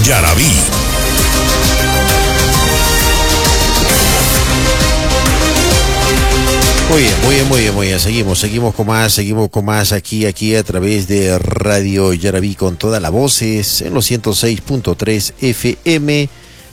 Yaraví. Muy bien. Seguimos con más aquí a través de Radio Yaraví con todas las voces en los 106.3 FM,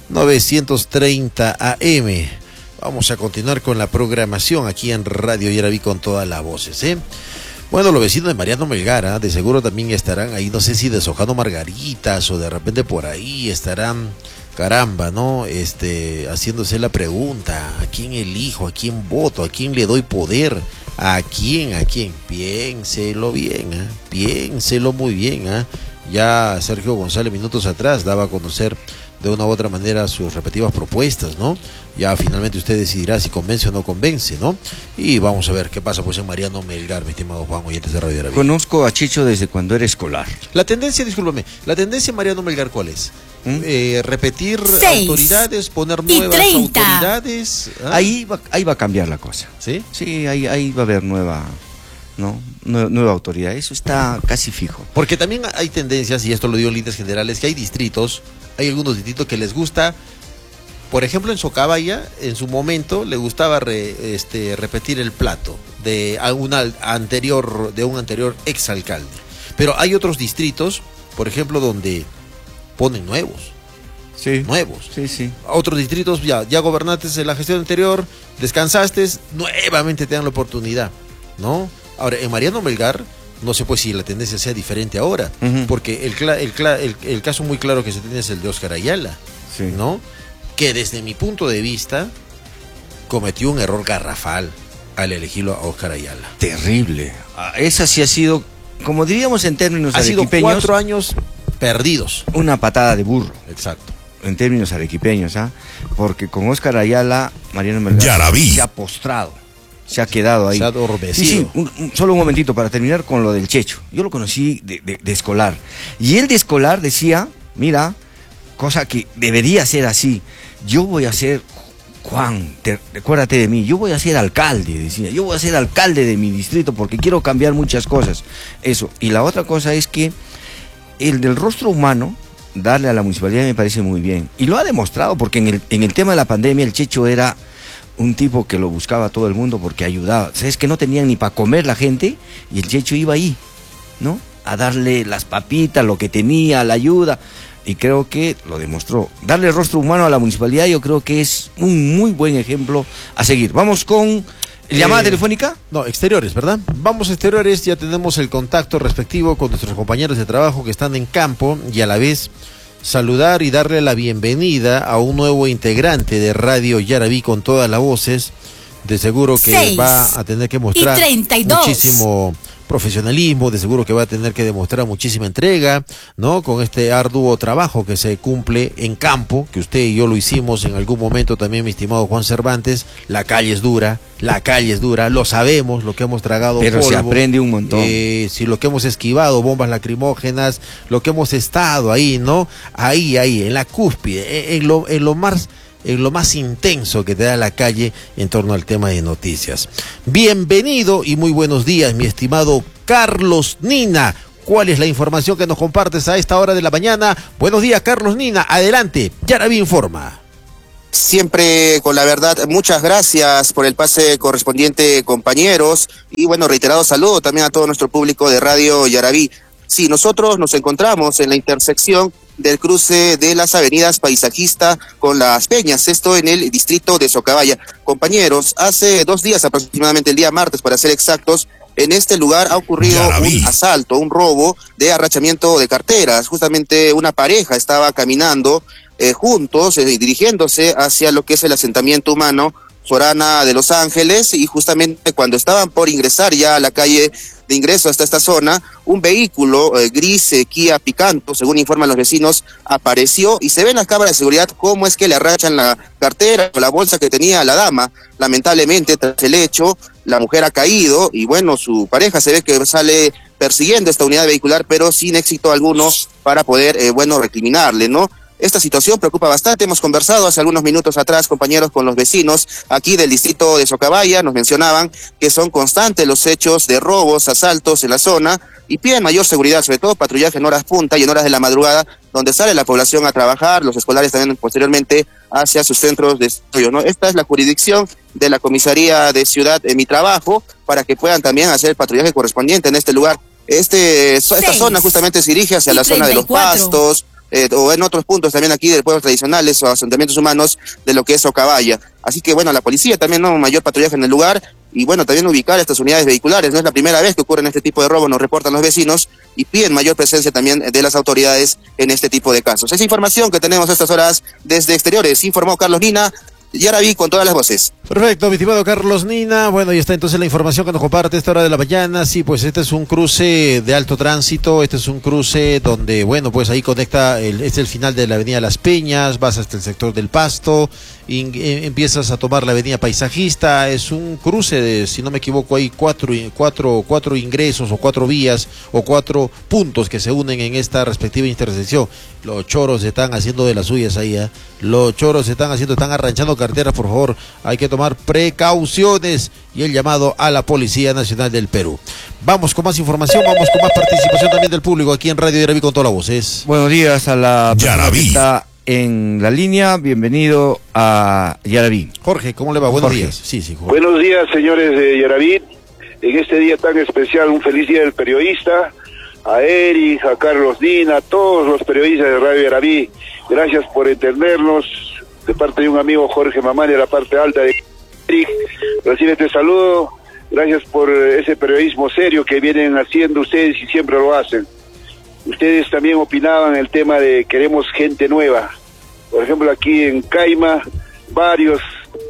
930 AM. Vamos a continuar con la programación aquí en Radio Yaraví con todas las voces, ¿eh? Bueno, los vecinos de Mariano Melgar, de seguro también estarán ahí, no sé si deshojando margaritas o de repente por ahí estarán, caramba, ¿no? Haciéndose la pregunta, ¿a quién elijo? ¿A quién voto? ¿A quién le doy poder? ¿A quién? Piénselo bien, ¿eh? Piénselo muy bien, ¿eh? Ya Sergio González minutos atrás daba a conocer de una u otra manera sus respectivas propuestas, ¿no? Ya finalmente usted decidirá si convence o no convence, ¿no? Y vamos a ver qué pasa pues en Mariano Melgar, mi estimado Juan, oyentes de Radio Yaraví. Conozco a Chicho desde cuando era escolar. La tendencia en Mariano Melgar, ¿cuál es? Repetir 6 autoridades, poner nuevas autoridades. ¿Ah? Ahí va a cambiar la cosa. ¿Sí? Sí, ahí va a haber nueva autoridad. Eso está casi fijo. Porque también hay tendencias, y esto lo digo en líneas generales, que hay algunos distritos que les gusta, por ejemplo en Socabaya, en su momento le gustaba repetir el plato de un anterior exalcalde. Pero hay otros distritos, por ejemplo, donde ponen nuevos. Sí. Nuevos. Sí. Otros distritos, ya gobernaste en la gestión anterior, descansaste, nuevamente te dan la oportunidad, ¿no? Ahora, en Mariano Melgar, no sé pues si la tendencia sea diferente ahora, porque el caso muy claro que se tiene es el de Óscar Ayala, sí, ¿no? Que desde mi punto de vista cometió un error garrafal al elegirlo a Óscar Ayala. Terrible. Esa sí ha sido, como diríamos en términos arequipeños, ha sido 4 años perdidos. Una patada de burro. Exacto. En términos arequipeños, porque con Óscar Ayala, Mariano Melgar Yaraví se ha postrado. Se ha quedado ahí. Se ha adormecido. Sí, solo un momentito para terminar con lo del Checho. Yo lo conocí de escolar. Y él de escolar decía, mira, cosa que debería ser así. Yo voy a ser, Juan, recuérdate de mí, yo voy a ser alcalde, decía. Yo voy a ser alcalde de mi distrito porque quiero cambiar muchas cosas. Eso. Y la otra cosa es que el del rostro humano, darle a la municipalidad me parece muy bien. Y lo ha demostrado porque en el tema de la pandemia el Checho era un tipo que lo buscaba a todo el mundo porque ayudaba. ¿Sabes? Que no tenían ni para comer la gente y el Checho iba ahí, ¿no? A darle las papitas, lo que tenía, la ayuda. Y creo que lo demostró. Darle rostro humano a la municipalidad yo creo que es un muy buen ejemplo a seguir. Vamos con llamada telefónica. No, exteriores, ¿verdad? Vamos a exteriores, ya tenemos el contacto respectivo con nuestros compañeros de trabajo que están en campo y a la vez saludar y darle la bienvenida a un nuevo integrante de Radio Yaraví con todas las voces. De seguro que va a tener que mostrar muchísimo profesionalismo, de seguro que va a tener que demostrar muchísima entrega, ¿no? Con este arduo trabajo que se cumple en campo, que usted y yo lo hicimos en algún momento también, mi estimado Juan Cervantes. La calle es dura, lo sabemos, lo que hemos tragado pero polvo, se aprende un montón. Si lo que hemos esquivado, bombas lacrimógenas, lo que hemos estado ahí, ¿no? Ahí, en la cúspide, en lo más intenso que te da la calle en torno al tema de noticias. Bienvenido y muy buenos días, mi estimado Carlos Nina. ¿Cuál es la información que nos compartes a esta hora de la mañana? Buenos días, Carlos Nina. Adelante, Yaraví informa. Siempre con la verdad, muchas gracias por el pase correspondiente, compañeros. Y bueno, reiterado saludo también a todo nuestro público de Radio Yaraví. Sí, nosotros nos encontramos en la intersección del cruce de las avenidas Paisajista con Las Peñas, esto en el distrito de Socabaya. Compañeros, hace 2 días aproximadamente, el día martes para ser exactos, en este lugar ha ocurrido un asalto, un robo de arrachamiento de carteras. Justamente una pareja estaba caminando juntos, dirigiéndose hacia lo que es el asentamiento humano Sorana de Los Ángeles, y justamente cuando estaban por ingresar ya a la calle de ingreso hasta esta zona, un vehículo gris Kia Picanto, según informan los vecinos, apareció y se ve en las cámaras de seguridad cómo es que le arrachan la cartera o la bolsa que tenía la dama. Lamentablemente, tras el hecho, la mujer ha caído y bueno, su pareja se ve que sale persiguiendo esta unidad vehicular, pero sin éxito alguno para poder, recriminarle, ¿no? Esta situación preocupa bastante. Hemos conversado hace algunos minutos atrás, compañeros, con los vecinos aquí del distrito de Socabaya. Nos mencionaban que son constantes los hechos de robos, asaltos en la zona y piden mayor seguridad, sobre todo patrullaje en horas punta y en horas de la madrugada, donde sale la población a trabajar, los escolares también posteriormente hacia sus centros de estudio, ¿no? Esta es la jurisdicción de la comisaría de Ciudad Mi Trabajo, para que puedan también hacer el patrullaje correspondiente en este lugar. Esta zona justamente se dirige hacia la zona de los pastos, o en otros puntos también aquí de pueblos tradicionales o asentamientos humanos de lo que es Socabaya. Así que bueno, la policía también, ¿no? Mayor patrullaje en el lugar y bueno, también ubicar estas unidades vehiculares. No es la primera vez que ocurren este tipo de robos, nos reportan los vecinos y piden mayor presencia también de las autoridades en este tipo de casos. Esa información que tenemos a estas horas desde exteriores, informó Carlos Nina. Yaraví con todas las voces. Perfecto, mi estimado Carlos Nina. Bueno, y está entonces la información que nos comparte a esta hora de la mañana. Sí, pues este es un cruce de alto tránsito, este es un cruce donde, bueno, pues ahí conecta, es el final de la avenida Las Peñas, vas hasta el sector del Pasto, empiezas a tomar la avenida Paisajista, es un cruce de, si no me equivoco, hay cuatro ingresos o 4 vías o 4 puntos que se unen en esta respectiva intersección. Los choros están haciendo de las suyas ahí, ¿eh? Los choros están arranchando carteras, por favor, hay que tomar precauciones y el llamado a la Policía Nacional del Perú. Vamos con más información, vamos con más participación también del público aquí en Radio Yaraví con toda la voz. Buenos días a la persona que está en la línea, bienvenido a Yaraví. Jorge, ¿cómo le va? Buenos días. Sí, Jorge. Buenos días, señores de Yaraví. En este día tan especial, un feliz día del periodista, a Eric, a Carlos Nina, a todos los periodistas de Radio Yaraví. Gracias por entendernos, de parte de un amigo Jorge Mamani, de la parte alta de Eric. Recibe este saludo, gracias por ese periodismo serio que vienen haciendo ustedes y siempre lo hacen. Ustedes también opinaban el tema de queremos gente nueva. Por ejemplo, aquí en Caima, varios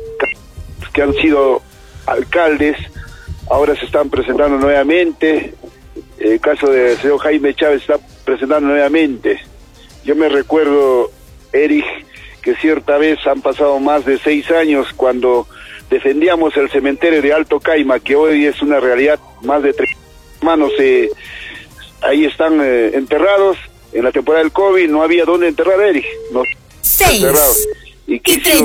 que han sido alcaldes ahora se están presentando nuevamente. El caso del señor Jaime Chávez está presentando nuevamente. Yo me recuerdo, Eric, que cierta vez han pasado más de 6 años cuando defendíamos el cementerio de Alto Caima, que hoy es una realidad. Más de 3 hermanos ahí están enterrados. En la temporada del COVID no había dónde enterrar a Eric. No, 6 y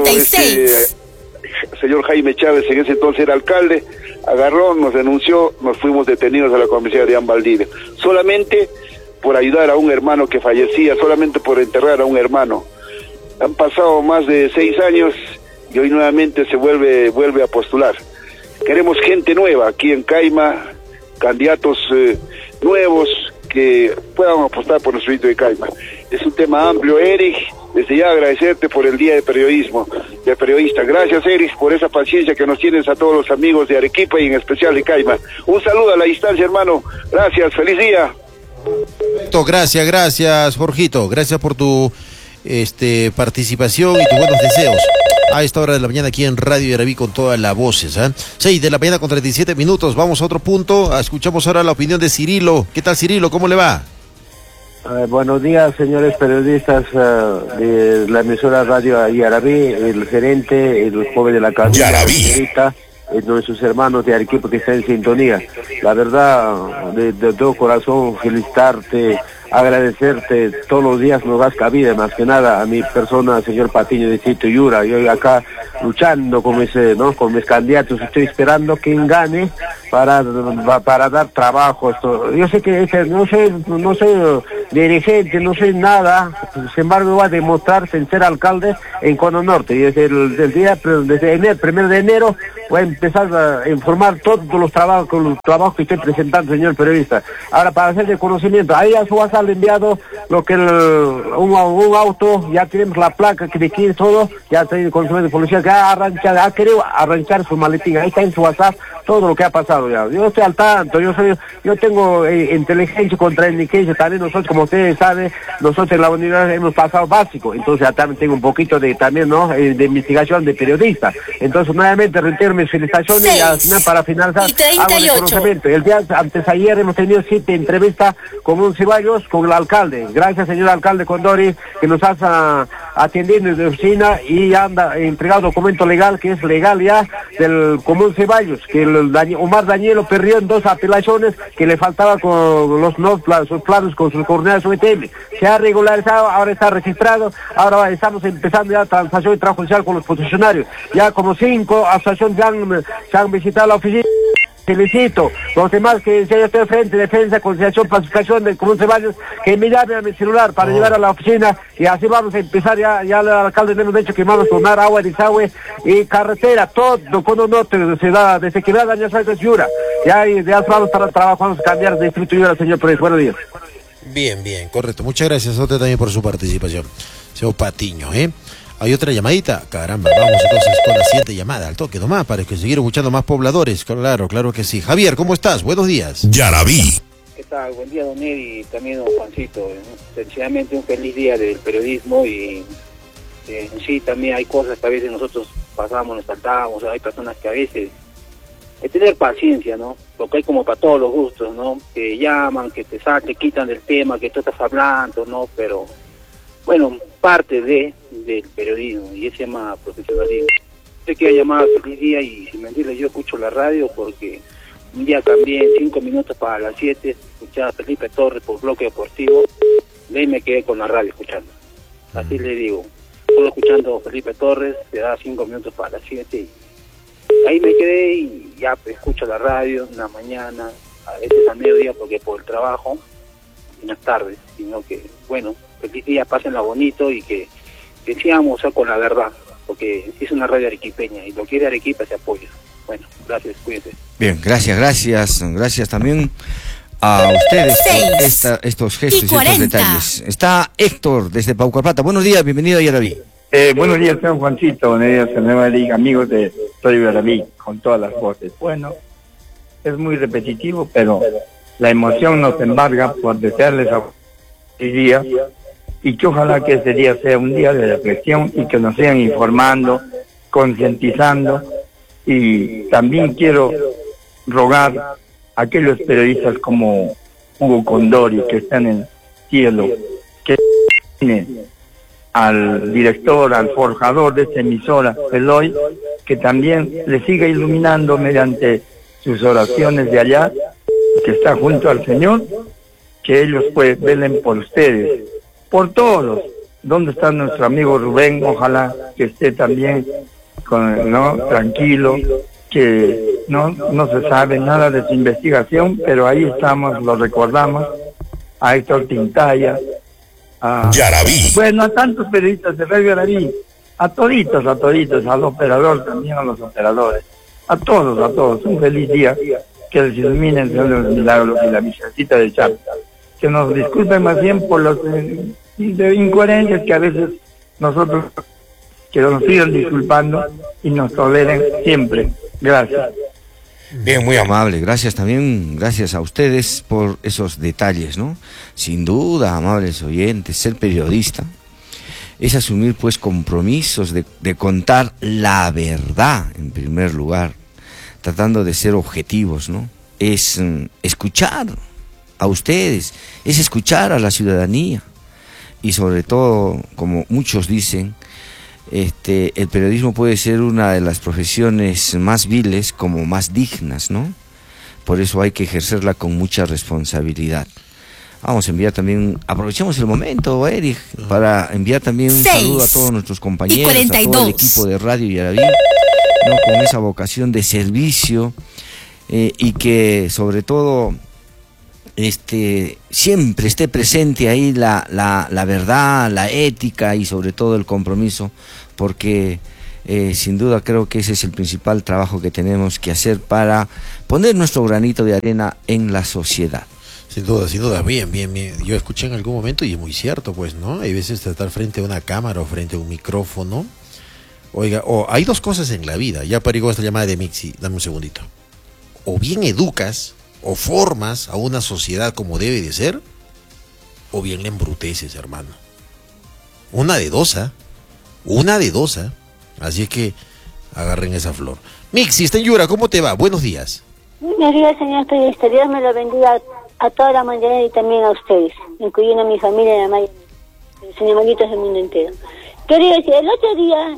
36. Señor Jaime Chávez, en ese entonces era alcalde, agarró, nos denunció, nos fuimos detenidos a la comisaría de Valdivia, solamente por ayudar a un hermano que fallecía, solamente por enterrar a un hermano. Han pasado más de 6 años y hoy nuevamente se vuelve a postular. Queremos gente nueva aquí en Caima, candidatos nuevos que puedan apostar por nuestro distrito de Caima. Es un tema amplio, Eric. Desde ya agradecerte por el día de periodismo, de periodista. Gracias, Eric, por esa paciencia que nos tienes a todos los amigos de Arequipa y en especial de Caima. Un saludo a la distancia, hermano. Gracias, feliz día. Gracias, Jorgito. Gracias por tu participación y tus buenos deseos. A esta hora de la mañana aquí en Radio Yaraví con todas las voces. 6 de la mañana con 37 minutos. Vamos a otro punto. Escuchamos ahora la opinión de Cirilo. ¿Qué tal, Cirilo? ¿Cómo le va? Buenos días, señores periodistas de la emisora Radio Yaraví, el gerente, el joven de la cabina, nuestros hermanos de Arequipa que están en sintonía. La verdad, de todo corazón, felicitarte, agradecerte. Todos los días nos das cabida, más que nada a mi persona, señor Patiño de Distrito Yura. Yo acá luchando con mis candidatos, estoy esperando quien gane para dar trabajo. Yo sé que no soy dirigente, no soy nada, sin embargo voy a demostrar ser alcalde en Cono Norte, y desde el 1 de enero voy a empezar a informar todos los trabajos que estoy presentando, señor periodista. Ahora, para hacer de conocimiento, ahí a su WhatsApp le he enviado lo que un auto, ya tenemos la placa que de aquí todo, ya tiene conocimiento de policía que ha querido arrancar su maletín. Ahí está en su WhatsApp todo lo que ha pasado ya. Yo estoy al tanto, yo tengo inteligencia contra inteligencia, también nosotros, como ustedes saben, nosotros en la unidad hemos pasado básico, entonces también tengo un poquito de también, de investigación de periodista. Entonces, nuevamente reitero mis felicitaciones y al final, para finalizar, hago el conocimiento. El día antes ayer hemos tenido 7 entrevistas con un Ceballos, con el alcalde. Gracias, señor alcalde Condori, que nos has atendiendo de oficina y anda entregado documento legal, que es legal ya, del Común Ceballos, que Omar Danielo perdió en 2 apelaciones que le faltaba con sus planos con sus coordinadas UTM. Se ha regularizado, ahora está registrado, ahora estamos empezando ya transacción y trabajo social con los posicionarios. Ya como 5 asociaciones se han visitado la oficina. Felicito. Los demás que yo estoy frente, defensa, conciliación, pacificación del Común Ceballos, que me llamen a mi celular para llegar a la oficina y así vamos a empezar ya el alcalde le hemos dicho que vamos a tomar agua, desagüe y carretera, todo cuando no se da desequilibrada, ya sabes, Yura. Ya vamos para trabajo, vamos a cambiar de distrito Yura, señor Pérez. Buenos días. Bien, correcto. Muchas gracias a usted también por su participación. Señor Patiño, ¿Hay otra llamadita? Caramba, vamos entonces con la siguiente llamada, al toque nomás, para que seguir escuchando más pobladores. Claro que sí. Javier, ¿cómo estás? Buenos días. Yarabí. ¿Qué tal? Buen día, don Eddie, y también don Juancito. Sencillamente un feliz día del periodismo y en sí también hay cosas que a veces nosotros pasamos, nos saltamos, hay personas que a veces hay que tener paciencia, ¿no? Porque hay como para todos los gustos, ¿no? Que llaman, que te quitan del tema que tú estás hablando, ¿no? Pero bueno, parte del periodismo y eso se llama profesionalismo. Sé que ha llamado feliz día y sin mentirles yo escucho la radio porque un día cambié en 5 minutos para las 7, escuchaba a Felipe Torres por Bloque Deportivo, de ahí me quedé con la radio escuchando. Así le digo, solo escuchando a Felipe Torres, se da 5 minutos para las 7 y ahí me quedé y ya escucho la radio en la mañana, a veces al mediodía porque por el trabajo, y en las tardes, sino que, bueno, feliz día, pásenla bonito y que sigamos con la verdad, porque es una radio arequipeña y lo quiere Arequipa se apoya. Bueno, gracias, cuídense. Bien, gracias también a ustedes por estos gestos y estos detalles. Está Héctor desde Paucarpata. Buenos días, bienvenido a Yarabí. Buenos días, señor Juancito, buenos días, señora Liga, amigos de Radio Yarabí, con todas las voces. Bueno, es muy repetitivo, pero la emoción nos embarga por desearles a este día y que ojalá que ese día sea un día de reflexión y que nos sigan informando, concientizando. Y también quiero rogar a aquellos periodistas como Hugo Condori que están en el cielo, que tienen al director, al forjador de esta emisora, Eloy, que también le siga iluminando mediante sus oraciones de allá, que está junto al Señor, que ellos pues velen por ustedes, por todos. ¿Dónde está nuestro amigo Rubén? Ojalá que esté también tranquilo, que no se sabe nada de su investigación, pero ahí estamos, lo recordamos, a Héctor Tintaya, a Yarabí. Bueno, a tantos periodistas de Radio Yarabí, a toditos, al operador también, a los operadores, a todos, un feliz día, que les ilumine el Señor de los Milagros y la Virgencita del Char. Que nos disculpen más bien por las incoherencias que a veces nosotros, que nos sigan disculpando y nos toleren siempre. Gracias. Bien, muy amable. Gracias a ustedes por esos detalles, ¿no? Sin duda, amables oyentes, ser periodista es asumir pues compromisos de contar la verdad en primer lugar, tratando de ser objetivos, ¿no? Es escuchar a ustedes, es escuchar a la ciudadanía y sobre todo, como muchos dicen, el periodismo puede ser una de las profesiones más viles como más dignas, ¿no? Por eso hay que ejercerla con mucha responsabilidad. Vamos a enviar también, aprovechemos el momento, Eric, para enviar también un saludo a todos nuestros compañeros, a todo el equipo de Radio Yarabí, ¿no? Con esa vocación de servicio y que sobre todo siempre esté presente ahí la verdad, la ética y sobre todo el compromiso, porque sin duda creo que ese es el principal trabajo que tenemos que hacer para poner nuestro granito de arena en la sociedad. Sin duda, bien. Yo escuché en algún momento y es muy cierto, pues, ¿no? Hay veces estar frente a una cámara o frente a un micrófono. Oiga, hay dos cosas en la vida. Ya paró esta llamada de Mixi, dame un segundito. O bien educas o formas a una sociedad como debe de ser, o bien le embruteces, hermano. Una de dos. Así es que agarren esa flor. Mixi, está en Yura, ¿cómo te va? Buenos días. Buenos días, señor periodista. Dios me lo bendiga a toda la mañana y también a ustedes, incluyendo a mi familia y a el señor Maguitos del mundo entero. Quería decir, el otro día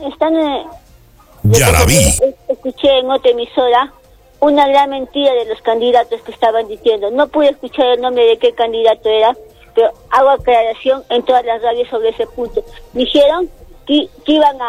escuché en otra emisora una gran mentira de los candidatos que estaban diciendo. No pude escuchar el nombre de qué candidato era, pero hago aclaración en todas las radios sobre ese punto. Dijeron que iban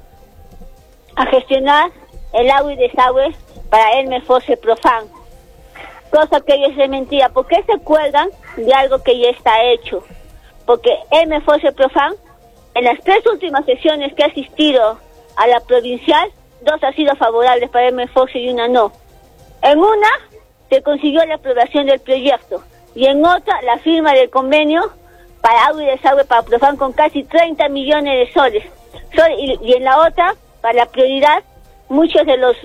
a gestionar el agua y desagüe para el Fose Profan, cosa que es mentira. ¿Por qué se acuerdan de algo que ya está hecho? Porque el Fose Profan, en las 3 últimas sesiones que ha asistido a la provincial, 2 han sido favorables para el Fose y una no. En una se consiguió la aprobación del proyecto y en otra la firma del convenio para agua y desagüe para Profan con casi 30 millones de soles. Y en la otra, para la prioridad, muchos de los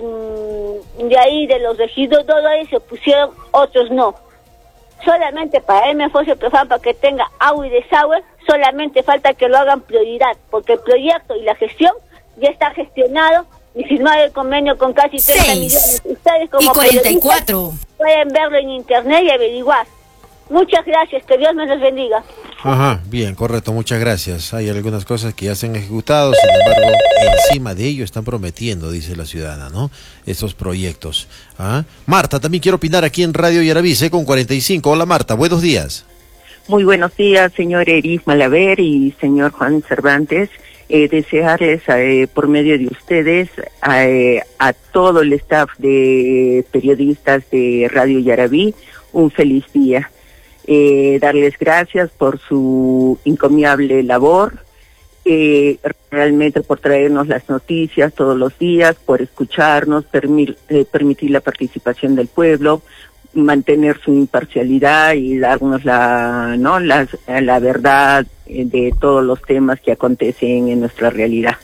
de los regidores se opusieron, otros no. Solamente para el Fose Profan, para que tenga agua y desagüe, solamente falta que lo hagan prioridad, porque el proyecto y la gestión ya está gestionado y firmado el convenio con casi 30 millones. Ustedes como 44 pueden verlo en internet y averiguar. Muchas gracias, que Dios me los bendiga. Ajá, bien, correcto, muchas gracias. Hay algunas cosas que ya se han ejecutado, sin embargo, encima de ello están prometiendo, dice la ciudadana, ¿no? Estos proyectos. ¿Ah? Marta, también quiero opinar aquí en Radio Yaraví, con 45. Hola Marta, buenos días. Muy buenos días, señor Eris Malaver y señor Juan Cervantes. Desearles por medio de ustedes a todo el staff de periodistas de Radio Yaraví un feliz día. Darles gracias por su encomiable labor, realmente por traernos las noticias todos los días, por escucharnos, permitir la participación del pueblo, mantener su imparcialidad y darnos la verdad de todos los temas que acontecen en nuestra realidad.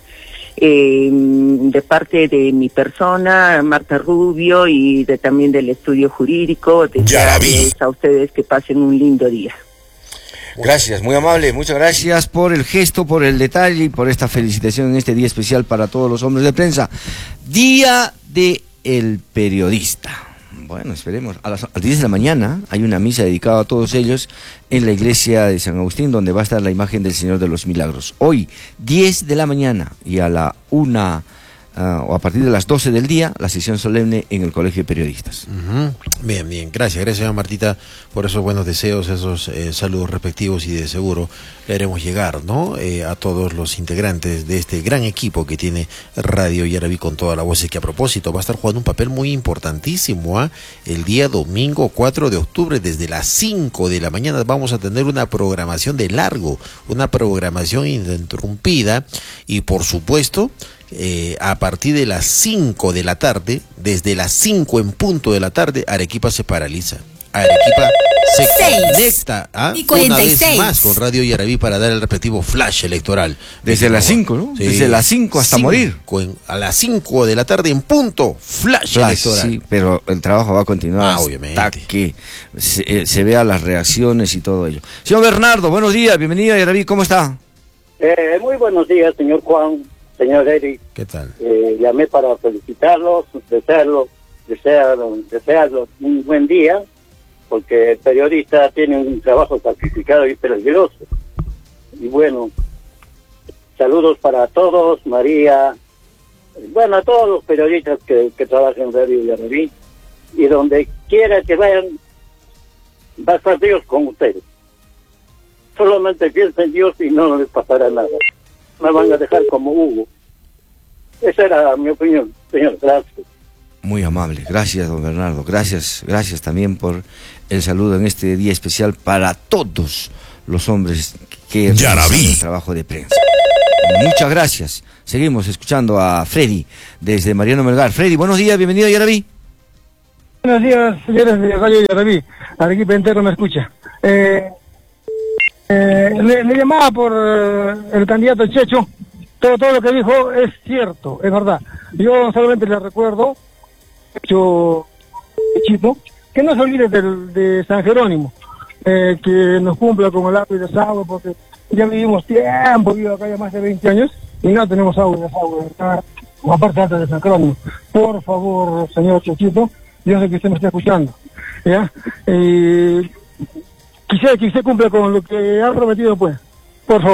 De parte de mi persona, Marta Rubio, y también del estudio jurídico, desearles a ustedes que pasen un lindo día. Gracias, muy amable, muchas gracias por el gesto, por el detalle y por esta felicitación en este día especial para todos los hombres de prensa. Día del Periodista. Bueno, esperemos. A las 10 de la mañana hay una misa dedicada a todos ellos en la iglesia de San Agustín, donde va a estar la imagen del Señor de los Milagros. Hoy, 10 de la mañana y a la 1 o a partir de las 12 del día, la sesión solemne en el Colegio de Periodistas. Bien, bien. Gracias, señora Martita, por esos buenos deseos, esos saludos respectivos, y de seguro le haremos llegar, ¿no? A todos los integrantes de este gran equipo que tiene Radio Yaraví con toda la voz, que a propósito va a estar jugando un papel muy importantísimo, el día domingo 4 de octubre, desde las 5 de la mañana vamos a tener una programación de largo, una programación ininterrumpida, y por supuesto, a partir de las 5 de la tarde, desde las 5 en punto de la tarde, Arequipa se paraliza. Arequipa se conecta una vez más con Radio Yaraví para dar el respectivo flash electoral. Desde las 5, ¿no? Sí, desde las 5 hasta morir. A las 5 de la tarde en punto, flash electoral. Sí, pero el trabajo va a continuar obviamente, hasta que se vean las reacciones y todo ello. Señor Bernardo, buenos días, bienvenido a Yaraví, ¿cómo está? Muy buenos días, señor Juan. Señor Eric, ¿qué tal? Llamé para felicitarlos, desearlos un buen día, porque el periodista tiene un trabajo sacrificado y peligroso. Y bueno, saludos para todos, María, bueno, a todos los periodistas que trabajan en Radio Yaraví, y donde quiera que vayan, va a estar Dios con ustedes. Solamente piensen en Dios y no les pasará nada. Me van a dejar como Hugo. Esa era mi opinión, señor. Gracias. Muy amable. Gracias, don Bernardo. Gracias también por el saludo en este día especial para todos los hombres que realizan el trabajo de prensa. Muchas gracias. Seguimos escuchando a Freddy desde Mariano Melgar. Freddy, buenos días, bienvenido a Yaraví. Buenos días, señores de Radio Yaraví. Arequipa entero me escucha. Le llamaba por el candidato Checho. Todo lo que dijo es cierto, es verdad. Yo solamente le recuerdo, Chito, que no se olvide de San Jerónimo, que nos cumpla con el agua y desagüe, porque ya vivimos tiempo, vivo acá ya más de 20 años, y no tenemos agua y desagüe, acá, como parte alta de San Jerónimo. Por favor, señor Chechito, yo sé que usted me está escuchando, ¿ya? Quisiera que usted cumpla con lo que ha prometido, pues, por favor.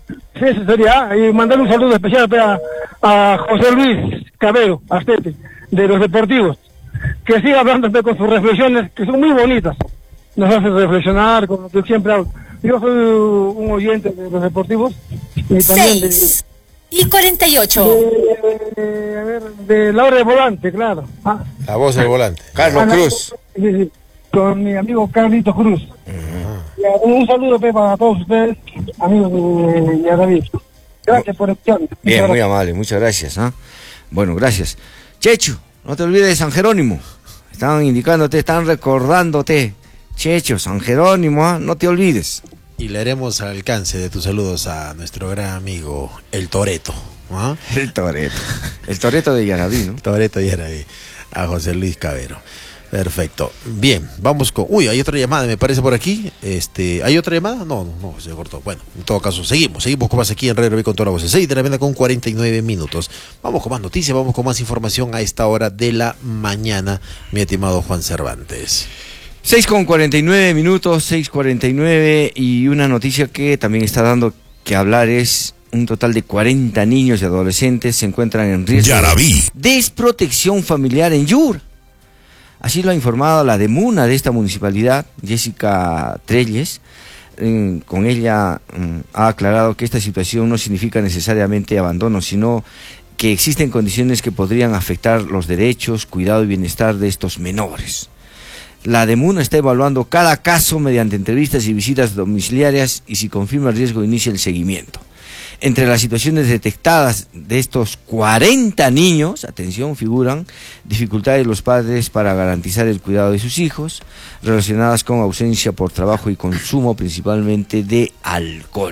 Sí, eso sería. Y mandar un saludo especial a José Luis Cabero, Astete, de los Deportivos, que siga hablando con sus reflexiones, que son muy bonitas. Nos hace reflexionar con lo que siempre hablo. Yo soy un oyente de los Deportivos. Y también 6:48. De la hora de volante, claro. La voz del volante. Carlos Cruz. Sí, con mi amigo Carlito Cruz. Un saludo, para todos ustedes, amigos de Yaraví. Gracias por escucharme. Bien, muy amable, muchas gracias. Bueno, gracias. Checho, no te olvides de San Jerónimo. Están indicándote, están recordándote. Checho, San Jerónimo, no te olvides. Y le haremos alcance de tus saludos a nuestro gran amigo, el Toreto. El Toreto. El Toreto de Yaraví, ¿no? Toreto de Yaraví. A José Luis Cabero. Perfecto. Bien, vamos con... Uy, hay otra llamada, me parece, por aquí. ¿Hay otra llamada? No, se cortó. Bueno, en todo caso, seguimos con más aquí en Radio Yaraví con toda la voz. 6 de la mañana con 49 minutos. Vamos con más noticias, vamos con más información a esta hora de la mañana, mi estimado Juan Cervantes. 6:49 minutos, 6:49, y una noticia que también está dando que hablar es un total de 40 niños y adolescentes se encuentran en riesgo de desprotección familiar en Yura. Así lo ha informado la demuna de esta municipalidad, Jessica Trelles. Con ella ha aclarado que esta situación no significa necesariamente abandono, sino que existen condiciones que podrían afectar los derechos, cuidado y bienestar de estos menores. La DEMUNA está evaluando cada caso mediante entrevistas y visitas domiciliarias y si confirma el riesgo inicia el seguimiento. Entre las situaciones detectadas de estos 40 niños, atención, figuran dificultades de los padres para garantizar el cuidado de sus hijos, relacionadas con ausencia por trabajo y consumo principalmente de alcohol.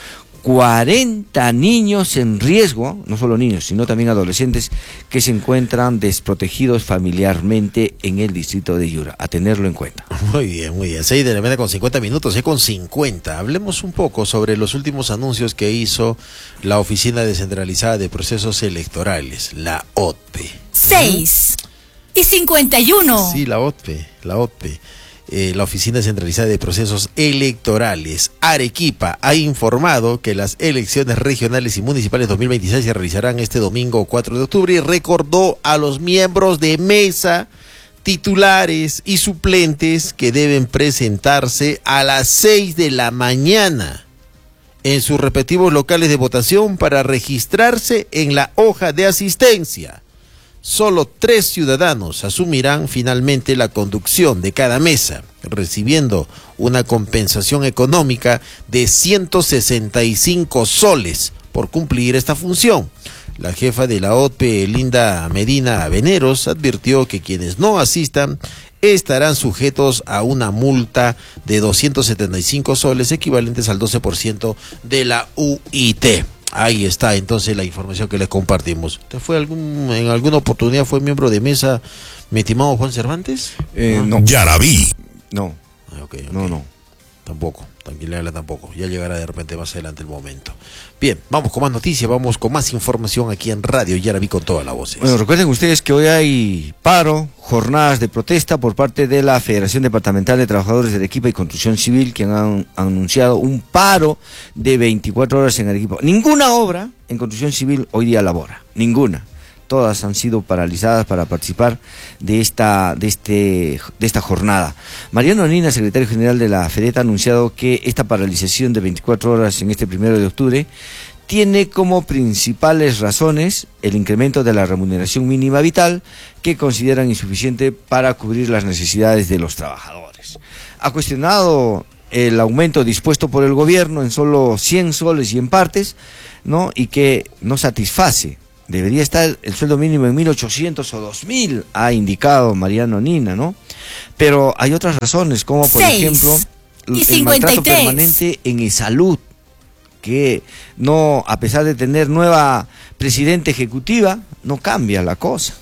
40 niños en riesgo, no solo niños, sino también adolescentes que se encuentran desprotegidos familiarmente en el distrito de Yura. A tenerlo en cuenta. Muy bien, muy bien. 6 de la mañana con 50 minutos, con 50. Hablemos un poco sobre los últimos anuncios que hizo la Oficina Descentralizada de Procesos Electorales, la OTPE. 6:51. Sí, la OTPE. La Oficina Descentralizada de Procesos Electorales, Arequipa, ha informado que las elecciones regionales y municipales 2026 se realizarán este domingo 4 de octubre y recordó a los miembros de mesa, titulares y suplentes que deben presentarse a las 6 de la mañana en sus respectivos locales de votación para registrarse en la hoja de asistencia. Solo 3 ciudadanos asumirán finalmente la conducción de cada mesa, recibiendo una compensación económica de 165 soles por cumplir esta función. La jefa de la OTPE, Linda Medina Veneros, advirtió que quienes no asistan estarán sujetos a una multa de 275 soles, equivalentes al 12% de la UIT. Ahí está entonces la información que les compartimos. ¿Usted fue en alguna oportunidad fue miembro de mesa, mi estimado Juan Cervantes? No. Yaraví. No. Okay. No. Tampoco, tranquilidad tampoco. Ya llegará de repente más adelante el momento. Bien, vamos con más noticias, vamos con más información aquí en Radio Yaraví con toda la voz. Bueno, recuerden ustedes que hoy hay paro, jornadas de protesta por parte de la Federación Departamental de Trabajadores de Arequipa y Construcción Civil, que han anunciado un paro de 24 horas en Arequipa. Ninguna obra en construcción civil hoy día labora, ninguna. Todas han sido paralizadas para participar de esta jornada. Mariano Nina, secretario general de la FEDET, ha anunciado que esta paralización de 24 horas en este 1 de octubre tiene como principales razones el incremento de la remuneración mínima vital, que consideran insuficiente para cubrir las necesidades de los trabajadores. Ha cuestionado el aumento dispuesto por el gobierno en solo 100 soles y en partes, ¿no? Y que no satisface. Debería estar el sueldo mínimo en 1.800 o 2.000, ha indicado Mariano Nina, ¿no? Pero hay otras razones, como por ejemplo el maltrato permanente en salud, que no, a pesar de tener nueva presidenta ejecutiva, no cambia la cosa.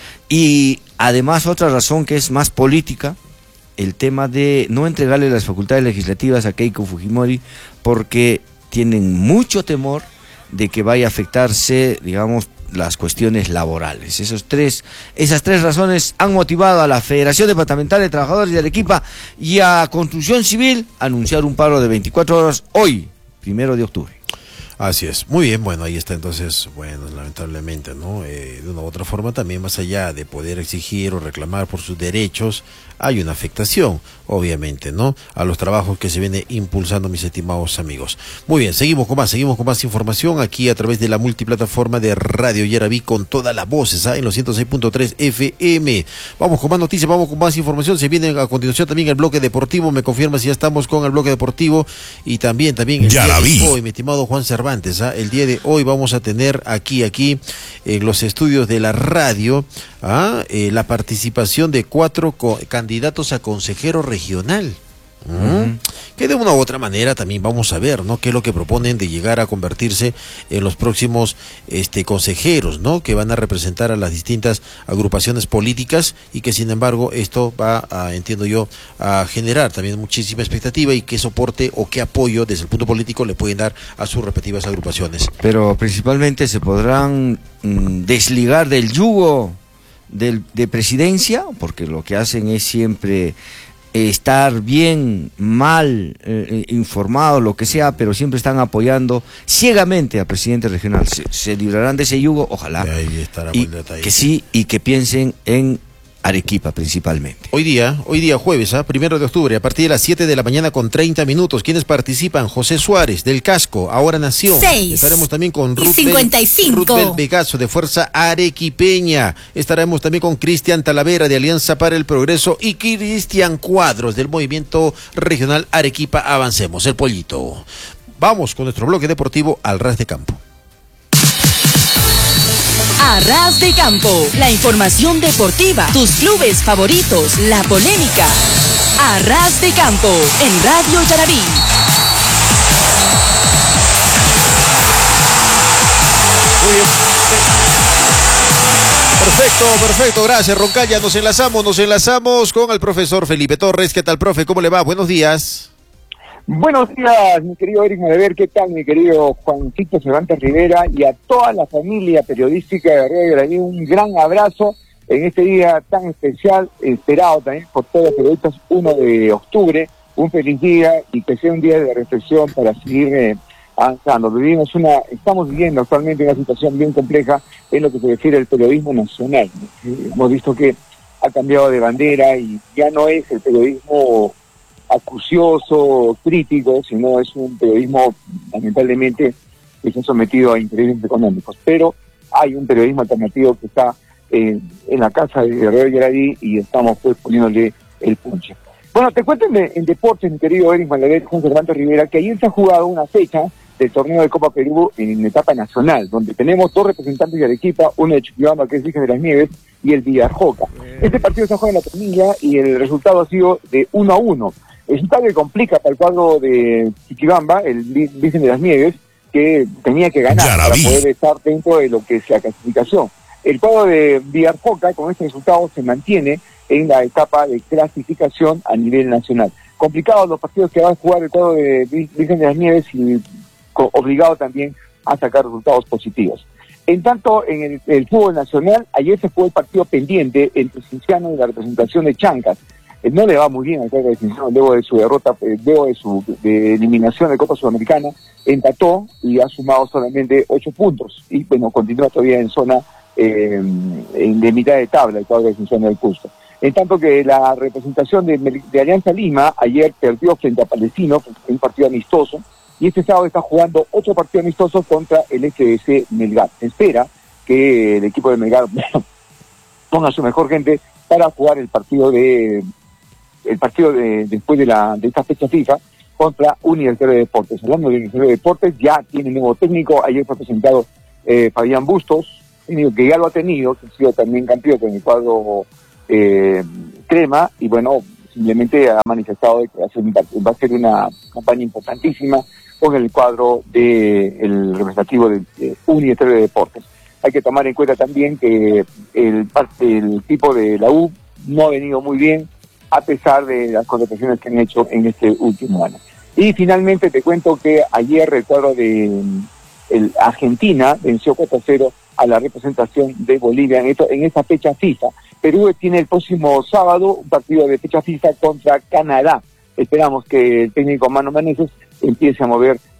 Y además otra razón que es más política, el tema de no entregarle las facultades legislativas a Keiko Fujimori, porque tienen mucho temor de que vaya a afectarse, digamos, las cuestiones laborales. Esas tres razones han motivado a la Federación Departamental de Trabajadores de Arequipa y a Construcción Civil a anunciar un paro de 24 horas hoy, 1 de octubre. Así es, muy bien, bueno, ahí está entonces, bueno, lamentablemente, ¿no? De una u otra forma también, más allá de poder exigir o reclamar por sus derechos, hay una afectación, obviamente, ¿no? A los trabajos que se viene impulsando, mis estimados amigos. Muy bien, seguimos con más información aquí a través de la multiplataforma de Radio Yaraví con todas las voces, en los 106.3 FM. Vamos con más noticias, vamos con más información, se viene a continuación también el bloque deportivo, me confirma si ya estamos con el bloque deportivo y también el Yaraví. día de hoy, mi estimado Juan Cervantes, el día de hoy vamos a tener aquí en los estudios de la radio la participación de 4 candidatos a consejero regional. Que de una u otra manera también vamos a ver, ¿no? Qué es lo que proponen de llegar a convertirse en los próximos consejeros, ¿no? Que van a representar a las distintas agrupaciones políticas y que sin embargo esto va entiendo yo, a generar también muchísima expectativa y qué soporte o qué apoyo desde el punto político le pueden dar a sus respectivas agrupaciones. Pero principalmente se podrán desligar del yugo de presidencia, porque lo que hacen es siempre estar bien, mal, informado, lo que sea, pero siempre están apoyando ciegamente al presidente regional. Se librarán de ese yugo, ojalá. Ahí estará y buen detalle. que sí, y que piensen en Arequipa principalmente. Hoy día jueves, 1 de octubre, a partir de las 7 de la mañana con 30 minutos. ¿Quiénes participan? José Suárez, del Casco, Ahora Nación. 6. Estaremos también con Ruth 55. Vegaso, de Fuerza Arequipeña. Estaremos también con Cristian Talavera, de Alianza para el Progreso, y Cristian Cuadros, del Movimiento Regional Arequipa Avancemos, el Pollito. Vamos con nuestro bloque deportivo al ras de campo. A ras de campo, la información deportiva, tus clubes favoritos, la polémica. A ras de campo, en Radio Yaraví. Muy bien. Perfecto, gracias Roncalla. Nos enlazamos con el profesor Felipe Torres. ¿Qué tal, profe? ¿Cómo le va? Buenos días. Buenos días, mi querido Eric Malaver, ¿qué tal, mi querido Juancito Cervantes Rivera, y a toda la familia periodística de Radio Yaraví? Un gran abrazo en este día tan especial, esperado también por todos los periodistas, 1 de octubre, un feliz día y que sea un día de reflexión para seguir avanzando. Estamos viviendo actualmente una situación bien compleja en lo que se refiere al periodismo nacional. Hemos visto que ha cambiado de bandera y ya no es el periodismo acucioso, crítico, sino es un periodismo lamentablemente que se ha sometido a intereses económicos. Pero hay un periodismo alternativo que está en la casa de Radio Yaraví y estamos pues poniéndole el punche. Bueno, te cuento en deportes, mi querido Eric Malaver, Juan Cervantes Rivera, que ayer se ha jugado una fecha del torneo de Copa Perú en etapa nacional, donde tenemos 2 representantes de Arequipa, uno de Chiquibamba, que es Virgen de las Nieves, y el Villajoca. Este partido se juega en la Tornilla y el resultado ha sido de 1-1. Es un que complica para el cuadro de Chiquibamba, el Virgen de las Nieves, que tenía que ganar para poder estar dentro de lo que es la clasificación. El cuadro de Villajoca, con este resultado, se mantiene en la etapa de clasificación a nivel nacional. Complicados los partidos que va a jugar el cuadro de Virgen de las Nieves y obligado también a sacar resultados positivos. En tanto, en el fútbol nacional, ayer se jugó el partido pendiente entre Cienciano y la representación de Chancas. No le va muy bien al cuadro de Cienciano luego de su derrota, luego de su eliminación de Copa Sudamericana, empató y ha sumado solamente 8 puntos. Y bueno, continúa todavía en zona de mitad de tabla el cuadro de Cienciano del Cusco. En tanto que la representación de Alianza Lima ayer perdió frente a Palestino, en un partido amistoso, y este sábado está jugando 8 partidos amistosos contra el FBC Melgar. Se espera que el equipo de Melgar ponga a su mejor gente para jugar el partido después de esta fecha FIFA contra Universitario de Deportes. Hablando de Universitario de Deportes, ya tiene nuevo técnico. Ayer fue presentado Fabián Bustos, técnico que ya lo ha tenido, que ha sido también campeón con el cuadro Crema, y bueno, simplemente ha manifestado que va a ser una campaña importantísima con el cuadro el representativo de Universitario de Deportes. Hay que tomar en cuenta también que el equipo de la U no ha venido muy bien, a pesar de las contrataciones que han hecho en este último año. Y finalmente te cuento que ayer el cuadro de Argentina venció 4-0 a la representación de Bolivia en esta fecha FIFA. Perú tiene el próximo sábado un partido de fecha FIFA contra Canadá. Esperamos que el técnico Mano Meneses empiece a mover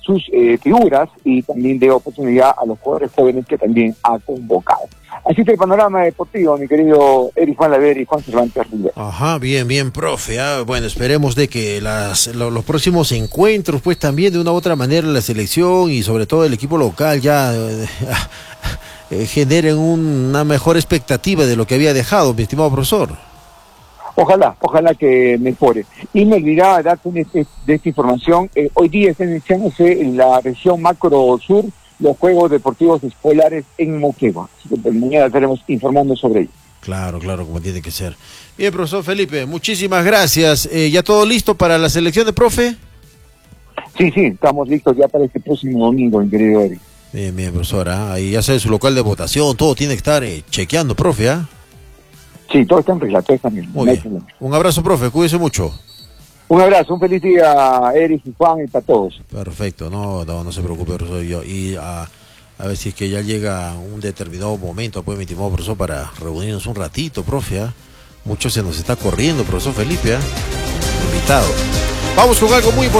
sus figuras y también dé oportunidad a los jugadores jóvenes que también ha convocado. Así está el panorama deportivo, mi querido Eric Malaver y Juan Cervantes Rivera. Ajá, bien, profe. Bueno, esperemos de que los próximos encuentros, pues también de una u otra manera la selección y sobre todo el equipo local ya generen una mejor expectativa de lo que había dejado, mi estimado profesor. Ojalá que mejore. Y me olvidaba darte de esta información. Hoy día están iniciándose en la región macro sur los Juegos Deportivos Escolares en Moquegua. Así que mañana estaremos informando sobre ello. Claro, como tiene que ser. Bien, profesor Felipe, muchísimas gracias. ¿Ya todo listo para la selección de profe? Sí, estamos listos ya para este próximo domingo, mi querido Eric. Bien, profesora. Ahí ya sabe su local de votación, todo tiene que estar chequeando, profe, ¿ah? Sí, todo está en regla, todo está bien. Muy bien. Un abrazo, profe, cuídese mucho. Un abrazo, un feliz día, Eric y Juan, y para todos. Perfecto, no se preocupe, profesor. Y a ver si es que ya llega un determinado momento, pues, mi estimado profesor, para reunirnos un ratito, profe, ¿ah? Mucho se nos está corriendo, profesor Felipe, ¿ah? Invitado. Vamos con algo muy importante.